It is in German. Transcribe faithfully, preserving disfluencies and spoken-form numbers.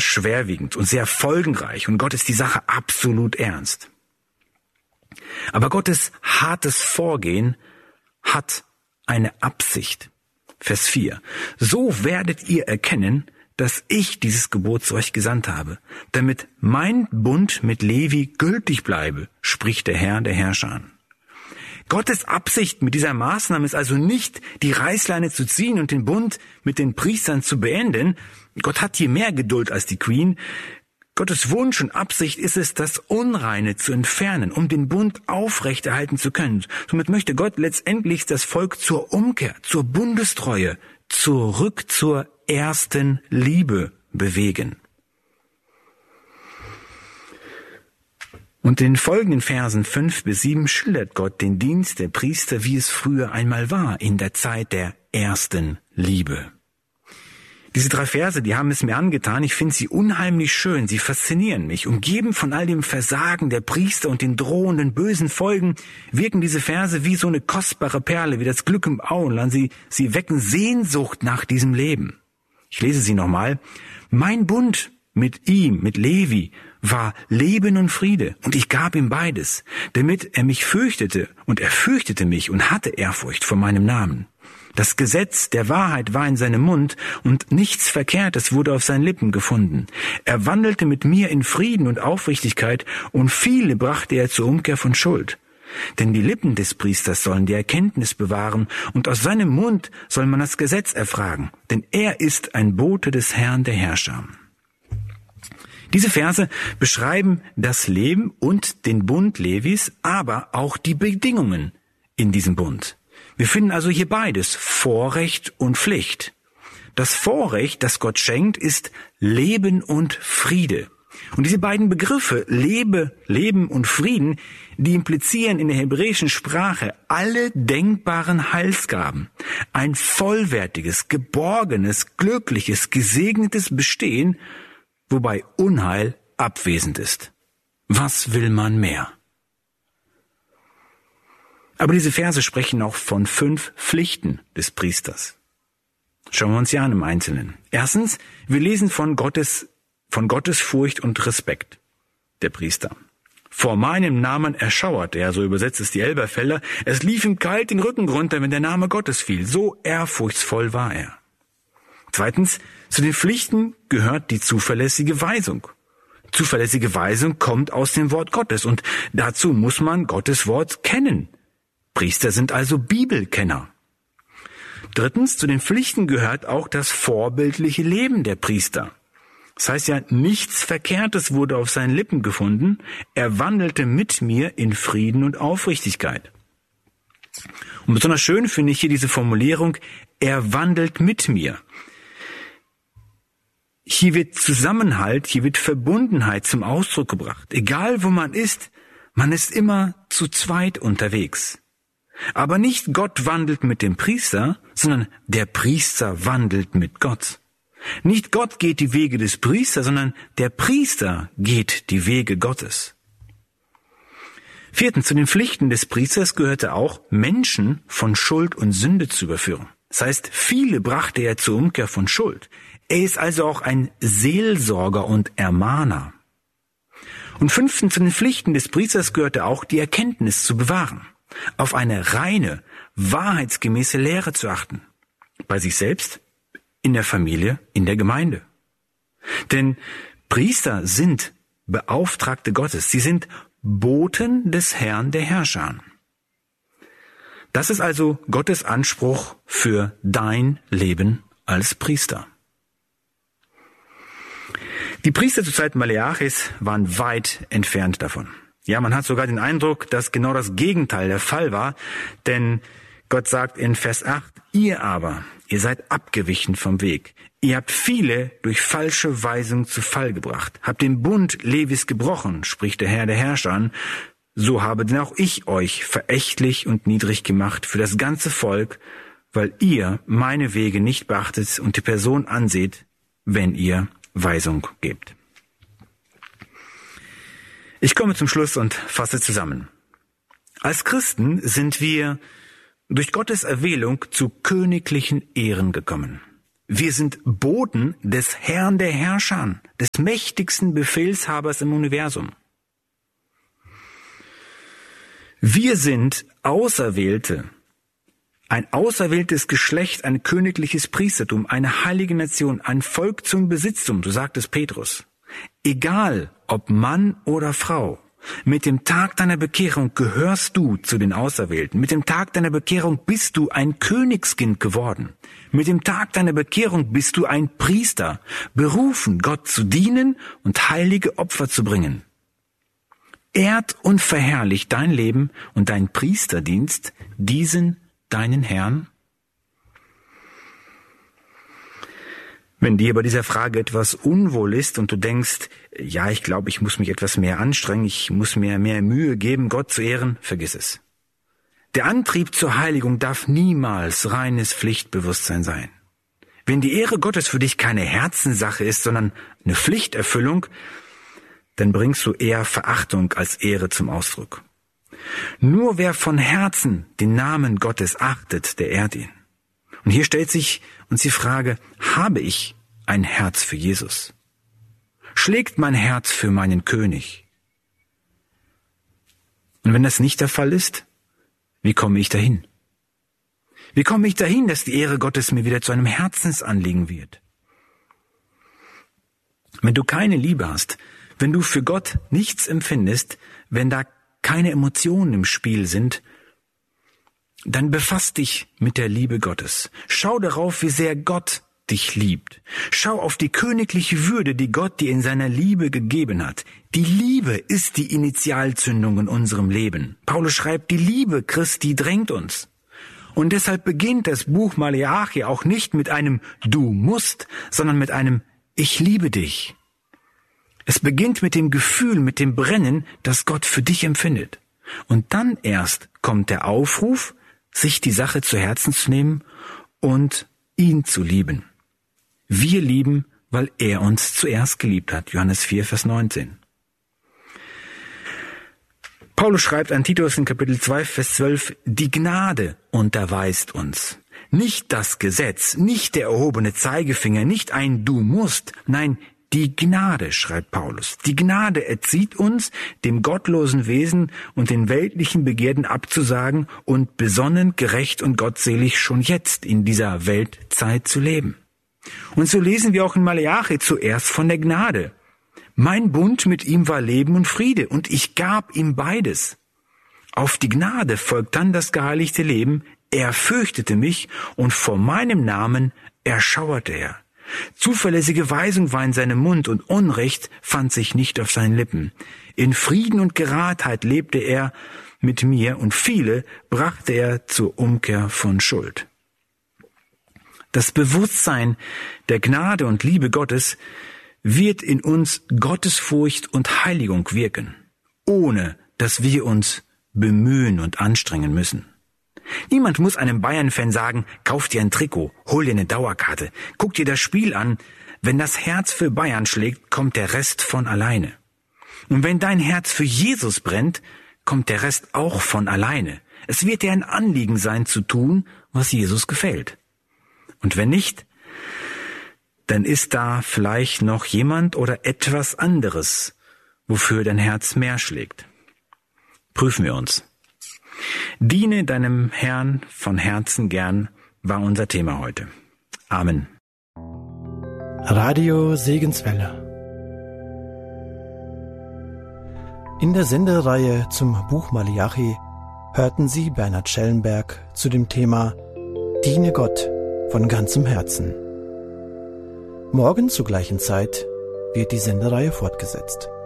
schwerwiegend und sehr folgenreich und Gott ist die Sache absolut ernst. Aber Gottes hartes Vorgehen hat eine Absicht. Vers vier. So werdet ihr erkennen, dass ich dieses Gebot zu euch gesandt habe, damit mein Bund mit Levi gültig bleibe, spricht der Herr der Herrscher. Gottes Absicht mit dieser Maßnahme ist also nicht, die Reißleine zu ziehen und den Bund mit den Priestern zu beenden. Gott hat hier mehr Geduld als die Queen. Gottes Wunsch und Absicht ist es, das Unreine zu entfernen, um den Bund aufrechterhalten zu können. Somit möchte Gott letztendlich das Volk zur Umkehr, zur Bundestreue, zurück zur ersten Liebe bewegen. Und in den folgenden Versen fünf bis sieben schildert Gott den Dienst der Priester, wie es früher einmal war, in der Zeit der ersten Liebe. Diese drei Verse, die haben es mir angetan. Ich finde sie unheimlich schön. Sie faszinieren mich. Umgeben von all dem Versagen der Priester und den drohenden bösen Folgen, wirken diese Verse wie so eine kostbare Perle, wie das Glück im Auenland. Sie, sie wecken Sehnsucht nach diesem Leben. Ich lese sie nochmal. Mein Bund mit ihm, mit Levi, war Leben und Friede, und ich gab ihm beides, damit er mich fürchtete, und er fürchtete mich und hatte Ehrfurcht vor meinem Namen. Das Gesetz der Wahrheit war in seinem Mund, und nichts Verkehrtes wurde auf seinen Lippen gefunden. Er wandelte mit mir in Frieden und Aufrichtigkeit, und viele brachte er zur Umkehr von Schuld. Denn die Lippen des Priesters sollen die Erkenntnis bewahren, und aus seinem Mund soll man das Gesetz erfragen, denn er ist ein Bote des Herrn der Herrscher. Diese Verse beschreiben das Leben und den Bund Levis, aber auch die Bedingungen in diesem Bund. Wir finden also hier beides, Vorrecht und Pflicht. Das Vorrecht, das Gott schenkt, ist Leben und Friede. Und diese beiden Begriffe, Lebe, Leben und Frieden, die implizieren in der hebräischen Sprache alle denkbaren Heilsgaben. Ein vollwertiges, geborgenes, glückliches, gesegnetes Bestehen, wobei Unheil abwesend ist. Was will man mehr? Aber diese Verse sprechen auch von fünf Pflichten des Priesters. Schauen wir uns ja an im Einzelnen. Erstens, wir lesen von Gottes, von Gottes Furcht und Respekt der Priester. Vor meinem Namen erschauerte er, so übersetzt es die Elberfelder, es lief ihm kalt den Rücken runter, wenn der Name Gottes fiel. So ehrfurchtsvoll war er. Zweitens, zu den Pflichten gehört die zuverlässige Weisung. Zuverlässige Weisung kommt aus dem Wort Gottes und dazu muss man Gottes Wort kennen. Priester sind also Bibelkenner. Drittens, zu den Pflichten gehört auch das vorbildliche Leben der Priester. Das heißt ja, nichts Verkehrtes wurde auf seinen Lippen gefunden. Er wandelte mit mir in Frieden und Aufrichtigkeit. Und besonders schön finde ich hier diese Formulierung, er wandelt mit mir. Hier wird Zusammenhalt, hier wird Verbundenheit zum Ausdruck gebracht. Egal wo man ist, man ist immer zu zweit unterwegs. Aber nicht Gott wandelt mit dem Priester, sondern der Priester wandelt mit Gott. Nicht Gott geht die Wege des Priesters, sondern der Priester geht die Wege Gottes. Viertens, zu den Pflichten des Priesters gehörte auch, Menschen von Schuld und Sünde zu überführen. Das heißt, viele brachte er zur Umkehr von Schuld. Er ist also auch ein Seelsorger und Ermahner. Und fünftens, zu den Pflichten des Priesters gehörte auch, die Erkenntnis zu bewahren, auf eine reine, wahrheitsgemäße Lehre zu achten, bei sich selbst, in der Familie, in der Gemeinde. Denn Priester sind Beauftragte Gottes, sie sind Boten des Herrn der Herrscher. Das ist also Gottes Anspruch für dein Leben als Priester. Die Priester zur Zeit Maleachis waren weit entfernt davon. Ja, man hat sogar den Eindruck, dass genau das Gegenteil der Fall war, denn Gott sagt in Vers acht, ihr aber, ihr seid abgewichen vom Weg. Ihr habt viele durch falsche Weisung zu Fall gebracht, habt den Bund Levis gebrochen, spricht der Herr der Herrscher. So habe denn auch ich euch verächtlich und niedrig gemacht für das ganze Volk, weil ihr meine Wege nicht beachtet und die Person anseht, wenn ihr Weisung gebt. Ich komme zum Schluss und fasse zusammen. Als Christen sind wir durch Gottes Erwählung zu königlichen Ehren gekommen. Wir sind Boten des Herrn der Herrscher, des mächtigsten Befehlshabers im Universum. Wir sind Auserwählte, ein auserwähltes Geschlecht, ein königliches Priestertum, eine heilige Nation, ein Volk zum Besitztum, so sagt es Petrus. Egal, ob Mann oder Frau, mit dem Tag deiner Bekehrung gehörst du zu den Auserwählten. Mit dem Tag deiner Bekehrung bist du ein Königskind geworden. Mit dem Tag deiner Bekehrung bist du ein Priester, berufen, Gott zu dienen und heilige Opfer zu bringen. Ehrt und verherrlicht dein Leben und dein Priesterdienst diesen deinen Herrn? Wenn dir bei dieser Frage etwas unwohl ist und du denkst, ja, ich glaube, ich muss mich etwas mehr anstrengen, ich muss mir mehr Mühe geben, Gott zu ehren, vergiss es. Der Antrieb zur Heiligung darf niemals reines Pflichtbewusstsein sein. Wenn die Ehre Gottes für dich keine Herzenssache ist, sondern eine Pflichterfüllung, dann bringst du eher Verachtung als Ehre zum Ausdruck. Nur wer von Herzen den Namen Gottes achtet, der ehrt ihn. Und hier stellt sich uns die Frage, habe ich ein Herz für Jesus? Schlägt mein Herz für meinen König? Und wenn das nicht der Fall ist, wie komme ich dahin? Wie komme ich dahin, dass die Ehre Gottes mir wieder zu einem Herzensanliegen wird? Wenn du keine Liebe hast, wenn du für Gott nichts empfindest, wenn da keine Emotionen im Spiel sind, dann befass dich mit der Liebe Gottes. Schau darauf, wie sehr Gott dich liebt. Schau auf die königliche Würde, die Gott dir in seiner Liebe gegeben hat. Die Liebe ist die Initialzündung in unserem Leben. Paulus schreibt, die Liebe Christi drängt uns. Und deshalb beginnt das Buch Maleachi auch nicht mit einem Du musst, sondern mit einem Ich liebe dich. Es beginnt mit dem Gefühl, mit dem Brennen, das Gott für dich empfindet. Und dann erst kommt der Aufruf, sich die Sache zu Herzen zu nehmen und ihn zu lieben. Wir lieben, weil er uns zuerst geliebt hat. Johannes vier, Vers neunzehn. Paulus schreibt an Titus in Kapitel zwei, Vers zwölf, die Gnade unterweist uns. Nicht das Gesetz, nicht der erhobene Zeigefinger, nicht ein Du musst, nein, die Gnade, schreibt Paulus. Die Gnade erzieht uns, dem gottlosen Wesen und den weltlichen Begierden abzusagen und besonnen, gerecht und gottselig schon jetzt in dieser Weltzeit zu leben. Und so lesen wir auch in Maleachi zuerst von der Gnade. Mein Bund mit ihm war Leben und Friede, und ich gab ihm beides. Auf die Gnade folgt dann das geheiligte Leben. Er fürchtete mich, und vor meinem Namen erschauerte er. Zuverlässige Weisung war in seinem Mund, und Unrecht fand sich nicht auf seinen Lippen. In Frieden und Geradheit lebte er mit mir, und viele brachte er zur Umkehr von Schuld. Das Bewusstsein der Gnade und Liebe Gottes wird in uns Gottesfurcht und Heiligung wirken, ohne dass wir uns bemühen und anstrengen müssen. Niemand muss einem Bayern-Fan sagen, kauf dir ein Trikot, hol dir eine Dauerkarte, guck dir das Spiel an. Wenn das Herz für Bayern schlägt, kommt der Rest von alleine. Und wenn dein Herz für Jesus brennt, kommt der Rest auch von alleine. Es wird dir ein Anliegen sein, zu tun, was Jesus gefällt. Und wenn nicht, dann ist da vielleicht noch jemand oder etwas anderes, wofür dein Herz mehr schlägt. Prüfen wir uns. Diene deinem Herrn von Herzen gern, war unser Thema heute. Amen. Radio Segenswelle. In der Sendereihe zum Buch Maleachi hörten Sie Bernhard Schellenberg zu dem Thema Diene Gott von ganzem Herzen. Morgen zur gleichen Zeit wird die Sendereihe fortgesetzt.